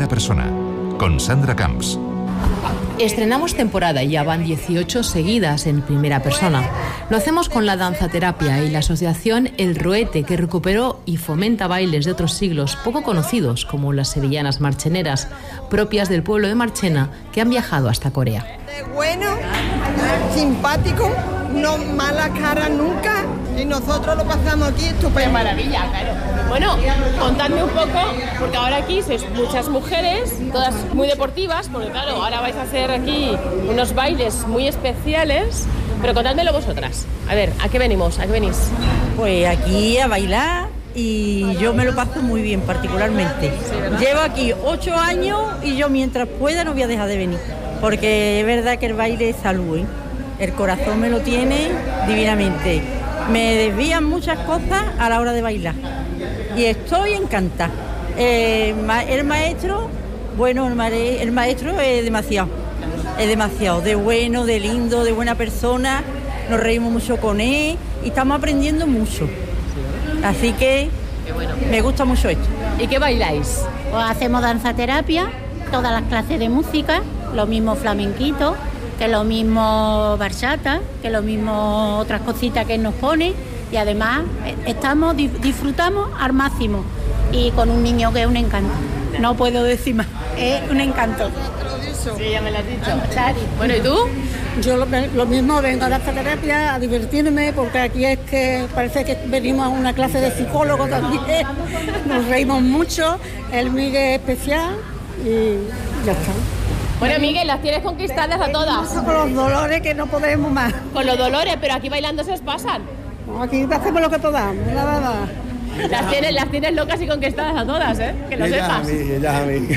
persona, con Sandra Camps. Estrenamos temporada y ya van 18 seguidas en primera persona. Lo hacemos con la danzaterapia y la asociación El Roete, que recuperó y fomenta bailes de otros siglos poco conocidos, como las sevillanas marcheneras, propias del pueblo de Marchena, que han viajado hasta Corea. Bueno, simpático, no mala cara nunca, y nosotros lo pasamos aquí estupendo. ¡Qué maravilla, claro! Bueno, contadme un poco, porque ahora aquí sois muchas mujeres, todas muy deportivas, porque claro, ahora vais a hacer aquí unos bailes muy especiales, pero contádmelo vosotras. A ver, ¿a qué venimos? ¿A qué venís? Pues aquí a bailar y yo me lo paso muy bien particularmente. Sí, llevo aquí 8 años y yo mientras pueda no voy a dejar de venir, porque es verdad que el baile es salud, ¿eh? El corazón me lo tiene divinamente. Me desvían muchas cosas a la hora de bailar y estoy encantada. El maestro, bueno, el maestro es demasiado de bueno, de lindo, de buena persona. Nos reímos mucho con él y estamos aprendiendo mucho. Así que me gusta mucho esto. ¿Y qué bailáis? Pues hacemos danzaterapia, todas las clases de música, lo mismo flamenquito, que lo mismo bachata, que lo mismo otras cositas que nos pone, y además disfrutamos al máximo, y con un niño que es un encanto, no puedo decir más, es un encanto. Sí, ya me lo has dicho. Bueno, ¿y tú? Yo lo mismo, vengo a danza terapia, a divertirme, porque aquí es que parece que venimos a una clase de psicólogo también, nos reímos mucho, el Miguel es especial y ya está. Bueno, Miguel, las tienes conquistadas a todas. Con los dolores que no podemos más. Con los dolores, pero aquí bailando se os pasan. Aquí hacemos lo que podamos, nada. Las tienes locas y conquistadas a todas, ¿eh? Que lo sepas. Ellas a mí.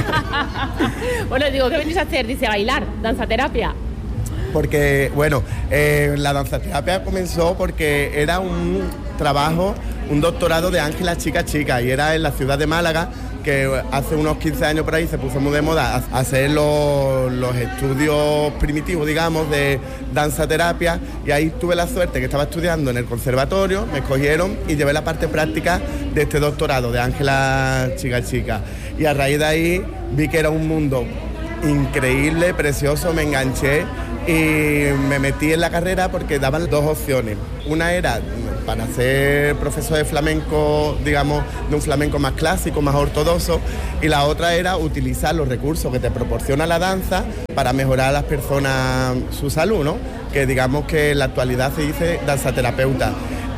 Bueno, digo, ¿qué venís a hacer? Dice, bailar, danzaterapia. Porque, bueno, la danzaterapia comenzó porque era un trabajo, un doctorado de Ángela Chica, y era en la ciudad de Málaga, que hace unos 15 años por ahí se puso muy de moda hacer los estudios primitivos, digamos, de danzaterapia, y ahí tuve la suerte que estaba estudiando en el conservatorio, me escogieron y llevé la parte práctica de este doctorado de Ángela Chica. Y a raíz de ahí vi que era un mundo increíble, precioso, me enganché y me metí en la carrera porque daban 2 opciones. Una era para ser profesor de flamenco, digamos, de un flamenco más clásico, más ortodoxo, y la otra era utilizar los recursos que te proporciona la danza para mejorar a las personas su salud, ¿no? Que digamos que en la actualidad se dice danzaterapeuta.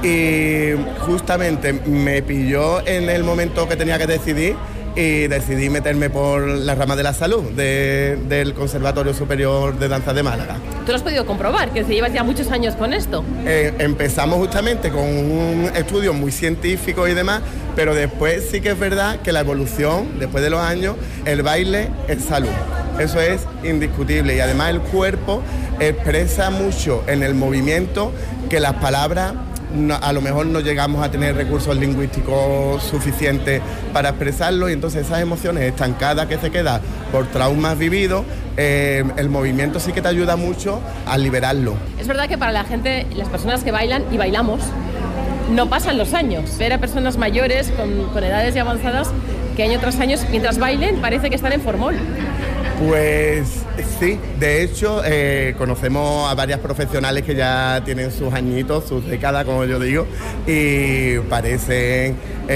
Y justamente me pilló en el momento que tenía que decidir, y decidí meterme por la rama de la salud del Conservatorio Superior de Danza de Málaga. ¿Tú lo has podido comprobar, que llevas ya muchos años con esto? Empezamos justamente con un estudio muy científico y demás, pero después sí que es verdad que la evolución, después de los años, el baile es salud. Eso es indiscutible, y además el cuerpo expresa mucho en el movimiento que las palabras a lo mejor no llegamos a tener recursos lingüísticos suficientes para expresarlo, y entonces esas emociones estancadas que se quedan por traumas vividos, el movimiento sí que te ayuda mucho a liberarlo. Es verdad que para la gente, las personas que bailan y bailamos, no pasan los años. Ver a personas mayores con edades ya avanzadas que año tras año, mientras bailen, parece que están en formol. Pues sí, de hecho conocemos a varias profesionales que ya tienen sus añitos, sus décadas, como yo digo, y parecen,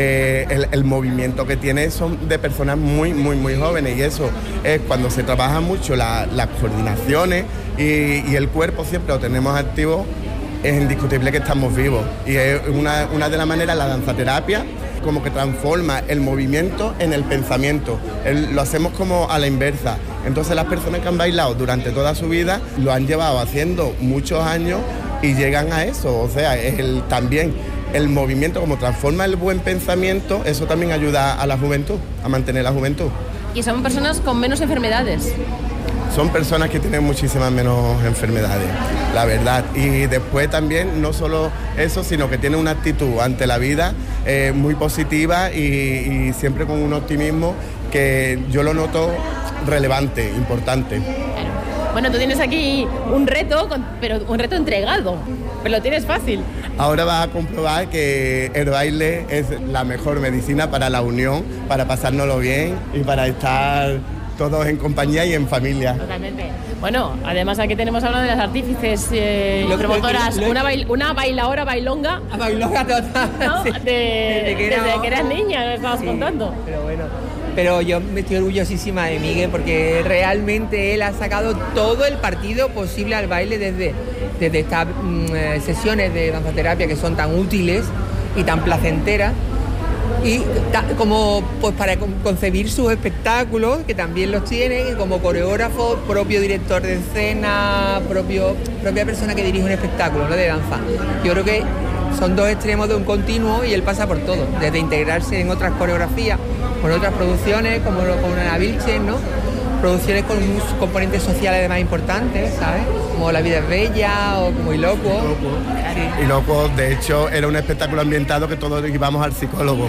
el movimiento que tienen son de personas muy jóvenes, y eso es cuando se trabaja mucho las coordinaciones y el cuerpo siempre lo tenemos activo, es indiscutible que estamos vivos, y es una de las maneras, la danzaterapia, como que transforma el movimiento en el pensamiento. Lo hacemos como a la inversa. Entonces las personas que han bailado durante toda su vida lo han llevado haciendo muchos años y llegan a eso. O sea, también el movimiento, como transforma el buen pensamiento, eso también ayuda a la juventud, a mantener la juventud. Y son personas con menos enfermedades. Son personas que tienen muchísimas menos enfermedades, la verdad. Y después también, no solo eso, sino que tienen una actitud ante la vida muy positiva y siempre con un optimismo que yo lo noto relevante, importante. Claro. Bueno, tú tienes aquí un reto, pero un reto entregado, pero lo tienes fácil. Ahora vas a comprobar que el baile es la mejor medicina para la unión, para pasárnoslo bien y para estar todos en compañía y en familia. Totalmente. Bueno, además aquí tenemos a una de las artífices y promotoras, una bailadora bailonga. A bailonga total. ¿No? Sí. Desde que eras niña, nos estabas contando. Pero bueno, pero yo me estoy orgullosísima de Miguel porque realmente él ha sacado todo el partido posible al baile desde estas sesiones de danzaterapia que son tan útiles y tan placenteras. Y como pues para concebir sus espectáculos, que también los tiene, y como coreógrafo, propio director de escena, propia persona que dirige un espectáculo, ¿no?, de danza. Yo creo que son dos extremos de un continuo y él pasa por todo, desde integrarse en otras coreografías, con otras producciones, como la Vilchen, ¿no?, producciones con unos componentes sociales además importantes, ¿sabes? Como La vida es bella o como Ilocuo. Sí. Ilocuo, de hecho, era un espectáculo ambientado que todos íbamos al psicólogo.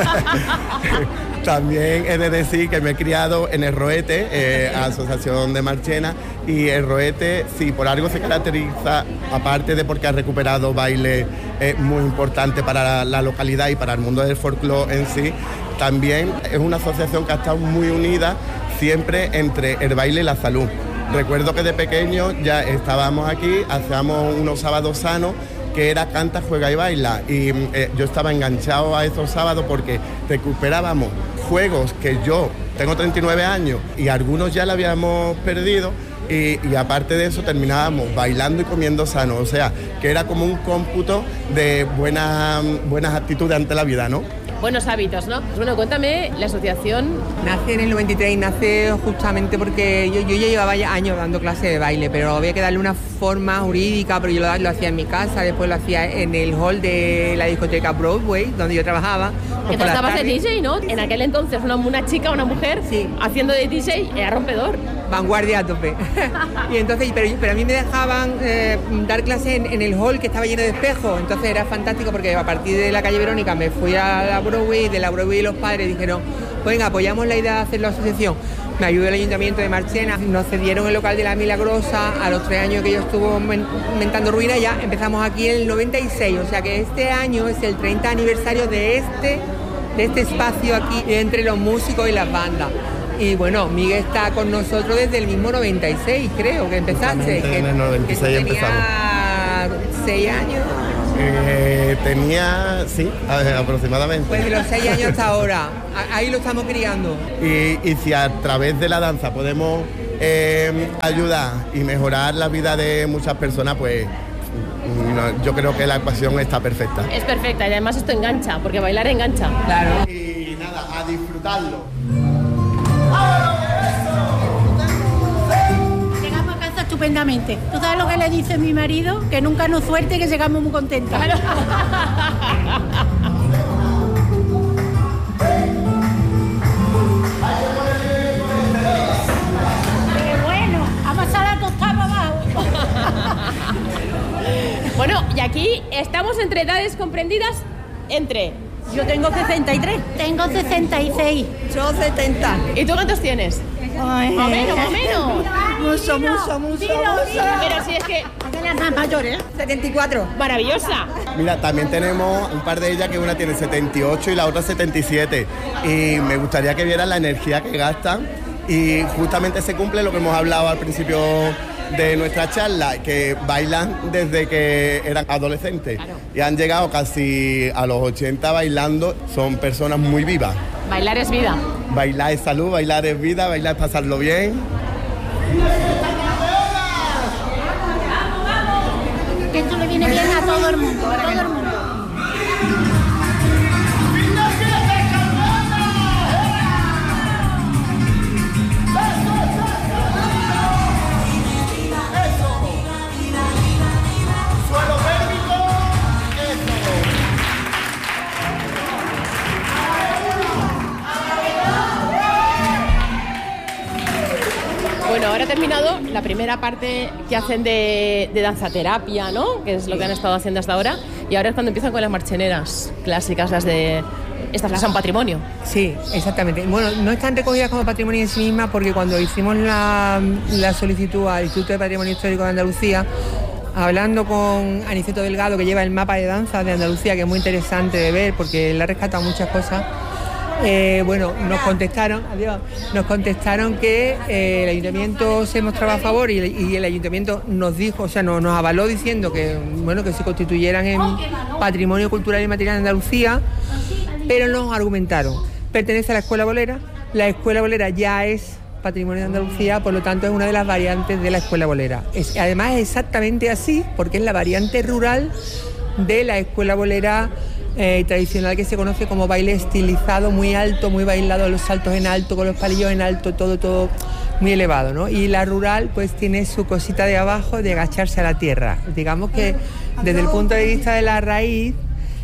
También he de decir que me he criado en el Roete, Asociación de Marchena, y el Roete, sí, por algo se caracteriza, aparte de porque ha recuperado baile muy importante para la localidad y para el mundo del folclore en sí, también es una asociación que ha estado muy unida siempre entre el baile y la salud. Recuerdo que de pequeño ya estábamos aquí, hacíamos unos sábados sanos, que era canta, juega y baila. Y yo estaba enganchado a esos sábados porque recuperábamos juegos que yo tengo 39 años y algunos ya lo habíamos perdido. Y aparte de eso terminábamos bailando y comiendo sano. O sea, que era como un cómputo de buenas actitudes ante la vida, ¿no? Buenos hábitos, ¿no? Pues bueno, cuéntame, la asociación... Nace en el 93, nace justamente porque yo ya llevaba ya años dando clases de baile, pero había que darle una forma jurídica, pero yo lo hacía en mi casa, después lo hacía en el hall de la discoteca Broadway, donde yo trabajaba. Que tú estabas de DJ, ¿no? En aquel entonces una chica, una mujer, sí, haciendo de DJ era rompedor. Vanguardia a tope. Y entonces, pero a mí me dejaban dar clases en el hall que estaba lleno de espejos, entonces era fantástico porque a partir de la calle Verónica me fui a la Broadway, de la Broadway y los padres dijeron, venga, apoyamos la idea de hacer la asociación. Me ayudó el Ayuntamiento de Marchena, nos cedieron el local de la Milagrosa, a los 3 años que yo estuve inventando ruinas ya empezamos aquí en el 96, o sea que este año es el 30 aniversario de este espacio aquí entre los músicos y las bandas. Y bueno, Miguel está con nosotros desde el mismo 96, creo que empezaste. En el 96 empezamos. 6 años. Tenía, sí, aproximadamente. Pues de los 6 años hasta ahora, ahí lo estamos criando. Y si a través de la danza podemos ayudar y mejorar la vida de muchas personas, pues yo creo que la ecuación está perfecta. Es perfecta y además esto engancha, porque bailar engancha. Claro. Y nada, a disfrutarlo. Llegamos a casa estupendamente. ¿Tú sabes lo que le dice mi marido? Que nunca nos suelte, que llegamos muy contentos. Claro. ¡Qué bueno! A pasar a tostar para abajo. Bueno, y aquí estamos entre edades comprendidas entre... Yo tengo 63. Tengo 66. Yo 70. ¿Y tú cuántos tienes? Ay, Más o menos. Mucho. Pero si es que... Las más mayores, 74. Maravillosa. Mira, también tenemos un par de ellas que una tiene 78 y la otra 77. Y me gustaría que vieran la energía que gastan. Y justamente se cumple lo que hemos hablado al principio de nuestra charla, que bailan desde que eran adolescentes. Claro. Y han llegado casi a los 80 bailando. Son personas muy vivas. Bailar es vida. Bailar es salud, bailar es vida, bailar es pasarlo bien. Que esto le viene bien a todo el mundo, a todo el mundo. Bueno, ahora ha terminado la primera parte que hacen de danzaterapia, ¿no? Que es lo que han estado haciendo hasta ahora. Y ahora es cuando empiezan con las marcheneras clásicas, las de estas son patrimonio. Sí, exactamente. Bueno, no están recogidas como patrimonio en sí mismas porque cuando hicimos la solicitud al Instituto de Patrimonio Histórico de Andalucía, hablando con Aniceto Delgado, que lleva el mapa de danza de Andalucía, que es muy interesante de ver porque él ha rescatado muchas cosas, nos contestaron que el ayuntamiento se mostraba a favor y el ayuntamiento nos dijo, o sea, nos avaló diciendo que se constituyeran en patrimonio cultural y material de Andalucía, pero nos argumentaron, pertenece a la Escuela Bolera, la Escuela Bolera ya es patrimonio de Andalucía, por lo tanto es una de las variantes de la Escuela Bolera. Además es exactamente así, porque es la variante rural de la Escuela Bolera tradicional, que se conoce como baile estilizado, muy alto, muy bailado, los saltos en alto, con los palillos en alto, todo muy elevado, ¿no? Y la rural pues tiene su cosita de abajo de agacharse a la tierra. Digamos que desde el punto de vista de la raíz,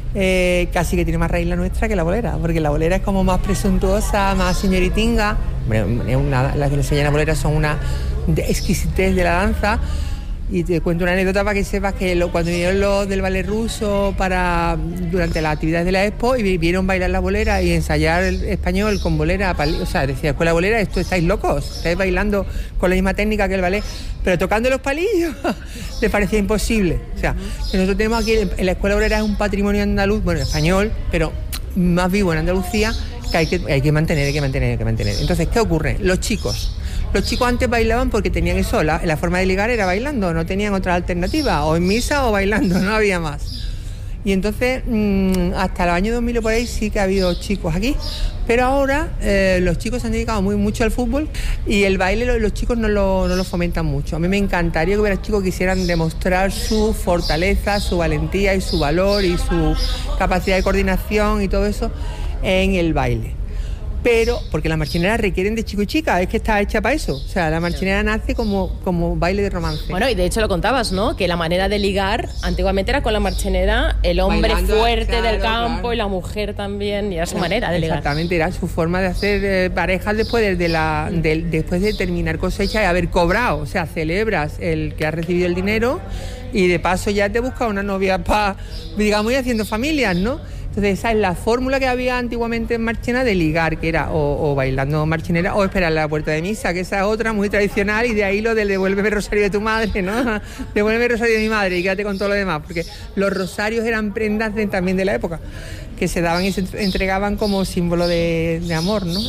casi que tiene más raíz la nuestra que la bolera, porque la bolera es como más presuntuosa, más señoritinga. Las que nos enseñan la bolera son una exquisitez de la danza. Y te cuento una anécdota para que sepas que cuando vinieron los del ballet ruso durante las actividades de la Expo y vieron bailar la bolera y ensayar el español con bolera, o sea, decía, escuela bolera, esto estáis locos, estáis bailando con la misma técnica que el ballet, pero tocando los palillos, les parecía imposible. O sea, que nosotros tenemos aquí, en la escuela bolera es un patrimonio andaluz, bueno, español, pero más vivo en Andalucía, que hay que mantener. Entonces, ¿qué ocurre? Los chicos antes bailaban porque tenían eso, la forma de ligar era bailando, no tenían otra alternativa, o en misa o bailando, no había más. Y entonces, hasta el año 2000 o por ahí sí que ha habido chicos aquí, pero ahora los chicos se han dedicado mucho al fútbol y el baile los chicos no lo fomentan mucho. A mí me encantaría que hubiera chicos que quisieran demostrar su fortaleza, su valentía y su valor y su capacidad de coordinación y todo eso en el baile. Pero, porque las marchineras requieren de chico y chica, es que está hecha para eso. O sea, la marchinera nace como baile de romance. Bueno, y de hecho lo contabas, ¿no? Que la manera de ligar antiguamente era con la marchinera, el hombre bailando, fuerte del campo, y la mujer también, y era su manera de ligar. Exactamente, era su forma de hacer parejas después después de terminar cosecha y haber cobrado. O sea, celebras el que has recibido el dinero y de paso ya te buscas una novia para, digamos, ir haciendo familias, ¿no? Entonces esa es la fórmula que había antiguamente en Marchena de ligar, que era o bailando marchinera o esperar a la puerta de misa, que esa es otra muy tradicional, y de ahí lo del devuélveme el rosario de tu madre, ¿no? Devuélveme el rosario de mi madre y quédate con todo lo demás, porque los rosarios eran prendas también de la época, que se daban y se entregaban como símbolo de amor, ¿no?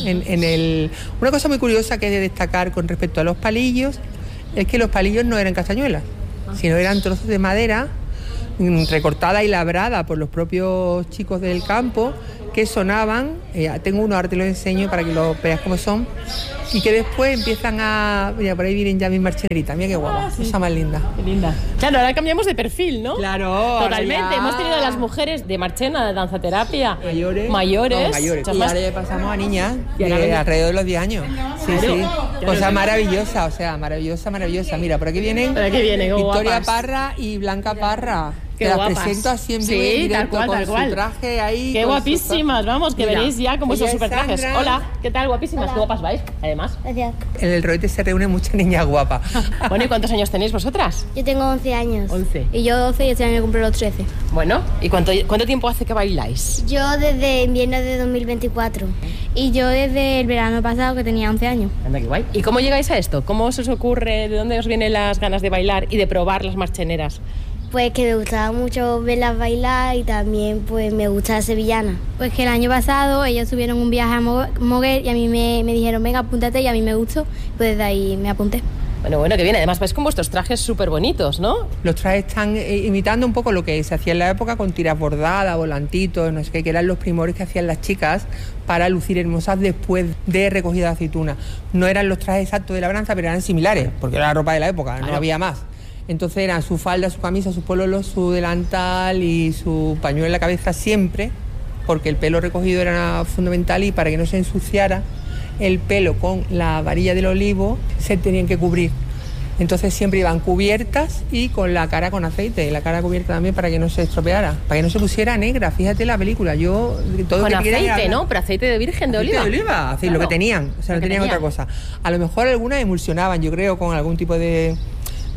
Una cosa muy curiosa que he de destacar con respecto a los palillos es que los palillos no eran castañuelas, sino eran trozos de madera recortada y labrada por los propios chicos del campo, que sonaban, tengo uno, ahora te lo enseño para que lo veas cómo son, y que después empiezan mira, por ahí vienen ya mis marcheneritas, mira qué guapa, sí. Cosa más linda. Qué linda. Claro, ahora cambiamos de perfil, ¿no? Claro. Totalmente, hemos tenido a las mujeres de Marchena, de danzaterapia, mayores. Y ahora ya pasamos a niñas de alrededor de los 10 años. Sí, claro. Sí. Cosa maravillosa, o sea, maravillosa. Mira, por aquí vienen Victoria Parra y Blanca Parra. Te las presento así en vivo y directo, con su traje ahí. Qué guapísimas, vamos, que veréis ya como esos super trajes. Hola, ¿qué tal? Guapísimas, qué guapas vais, además. Gracias. En el Roete se reúne mucha niña guapa. Bueno, ¿y cuántos años tenéis vosotras? Yo tengo 11 años. 11. Y yo 12 y este año cumplo los 13. Bueno, ¿y cuánto tiempo hace que bailáis? Yo desde invierno de 2024. Y yo desde el verano pasado, que tenía 11 años. Anda, qué guay. ¿Y cómo llegáis a esto? ¿Cómo se os ocurre? ¿De dónde os vienen las ganas de bailar y de probar las marcheneras? Pues que me gustaba mucho verlas bailar y también pues me gusta la sevillana. Pues que el año pasado ellos tuvieron un viaje a Moguer y a mí me dijeron, venga, apúntate, y a mí me gustó, pues desde ahí me apunté. Bueno, que viene. Además vais con vuestros trajes súper bonitos, ¿no? Los trajes están imitando un poco lo que se hacía en la época con tiras bordadas, volantitos, no sé qué, que eran los primores que hacían las chicas para lucir hermosas después de recogida de aceituna. No eran los trajes exactos de labranza, pero eran similares, porque era la ropa de la época, claro. No había más. Entonces eran su falda, su camisa, su pololo, su delantal y su pañuelo en la cabeza siempre, porque el pelo recogido era fundamental y para que no se ensuciara el pelo con la varilla del olivo se tenían que cubrir. Entonces siempre iban cubiertas y con la cara con aceite, y la cara cubierta también para que no se estropeara, para que no se pusiera negra. Fíjate la película, todo con aceite, ¿no? Pero aceite de virgen de oliva. Aceite de oliva, claro. Lo que tenían, o sea, no tenían otra cosa. A lo mejor algunas emulsionaban, yo creo, con algún tipo de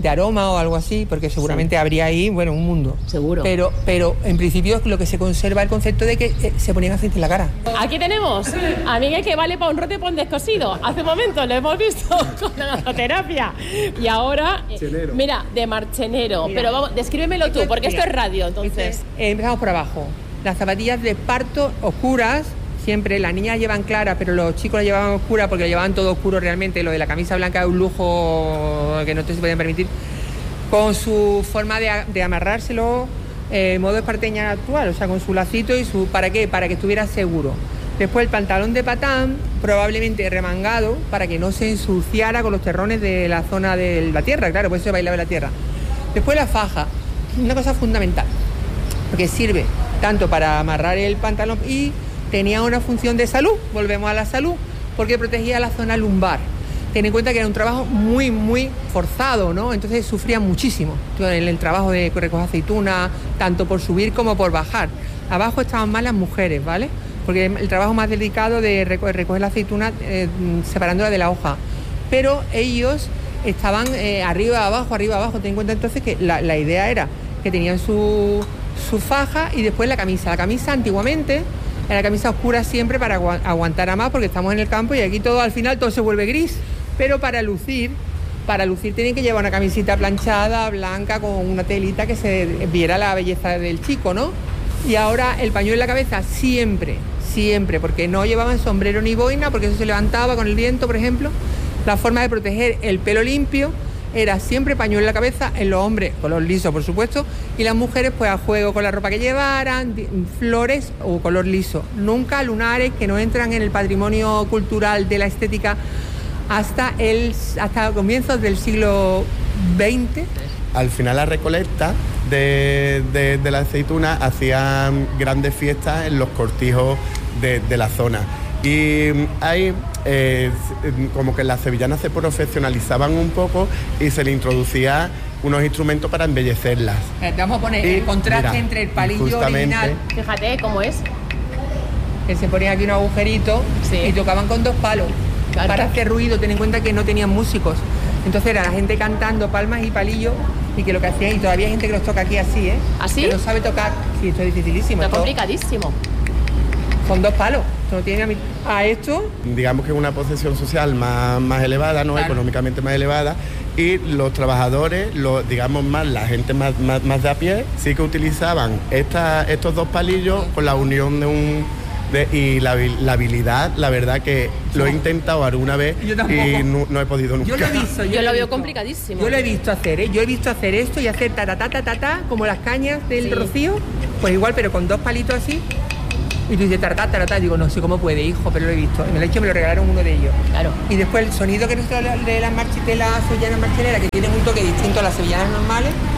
de aroma o algo así, porque seguramente habría ahí, bueno, un mundo. Seguro. Pero en principio lo que se conserva el concepto de que se ponían aceite en la cara. Aquí tenemos a Miguel, que vale para un rote pan descosido. Hace un momento lo hemos visto con la danzaterapia. Y ahora, mira, de marchenero. Mira. Pero vamos, descríbemelo tú, porque esto es radio, entonces. Empezamos por abajo. Las zapatillas de esparto oscuras. Siempre las niñas llevan claras, pero los chicos las llevaban oscuras porque lo llevaban todo oscuro realmente. Lo de la camisa blanca es un lujo que no te se pueden permitir. Con su forma de amarrárselo, modo esparteña actual, o sea, con su lacito y su... ¿Para qué? Para que estuviera seguro. Después el pantalón de patán, probablemente remangado, para que no se ensuciara con los terrones de la zona de la tierra, claro, por eso se bailaba en la tierra. Después la faja, una cosa fundamental, porque sirve tanto para amarrar el pantalón y... tenía una función de salud, volvemos a la salud, porque protegía la zona lumbar. Ten en cuenta que era un trabajo muy, muy forzado, ¿no? Entonces sufría muchísimo en el trabajo de recoger aceitunas, tanto por subir como por bajar. Abajo estaban más las mujeres, ¿vale? Porque el trabajo más delicado de recoger la aceituna separándola de la hoja. Pero ellos estaban arriba, abajo. Ten en cuenta entonces que la idea era que tenían su faja y después la camisa. La camisa antiguamente... era la camisa oscura siempre para aguantar a más, porque estamos en el campo y aquí todo al final todo se vuelve gris. Pero para lucir tienen que llevar una camisita planchada, blanca, con una telita que se viera la belleza del chico, ¿no? Y ahora el pañuelo en la cabeza siempre, porque no llevaban sombrero ni boina, porque eso se levantaba con el viento, por ejemplo. La forma de proteger el pelo limpio era siempre pañuelo en la cabeza, en los hombres color liso, por supuesto, y las mujeres pues a juego con la ropa que llevaran, flores o color liso. Nunca lunares, que no entran en el patrimonio cultural de la estética hasta comienzos del siglo XX. Al final la recolecta de la aceituna hacían grandes fiestas en los cortijos de la zona. Y ahí como que las sevillanas se profesionalizaban un poco y se le introducía unos instrumentos para embellecerlas. Vamos a poner el contraste entre el palillo original. Fíjate cómo es. Que se ponía aquí un agujerito y tocaban con dos palos. Claro. Para hacer ruido, ten en cuenta que no tenían músicos. Entonces era la gente cantando palmas y palillos, y que lo que hacían, y todavía hay gente que los toca aquí así, ¿eh? ¿Así? Que no sabe tocar. Sí, esto es dificilísimo. Está complicadísimo. Son dos palos. Esto no tiene a esto. Digamos que es una posición social más elevada, ¿no? Claro. Económicamente más elevada. Y los trabajadores, digamos más, la gente más de a pie, sí que utilizaban estos dos palillos con la unión y la habilidad, la verdad que lo he intentado alguna vez y no he podido nunca. Yo lo veo complicadísimo. Yo lo he visto hacer, ¿eh? Yo he visto hacer esto y hacer ta, como las cañas del rocío, pues igual, pero con dos palitos así. Y tú dices taratá, digo, no sé cómo puede, hijo, pero lo he visto. En el hecho me lo regalaron uno de ellos. Claro. Y después el sonido que nosotros de las sevillanas marchineras, que tienen un toque distinto a las sevillanas normales,